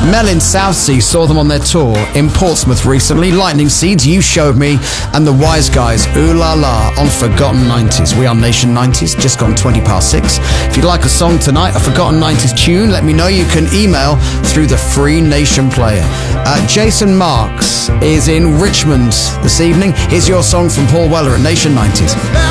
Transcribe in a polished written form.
Mel in Southsea saw them on their tour in Portsmouth recently. Lightning Seeds, You Showed Me, and the Wise Guys, Ooh La La, on Forgotten 90s. We are Nation 90s, just gone 20 past 6. If you'd like a song tonight, a Forgotten 90s tune, let me know. You can email through the free Nation player. Jason Marks is in Richmond this evening. Here's your song from Paul Weller at Nation 90s.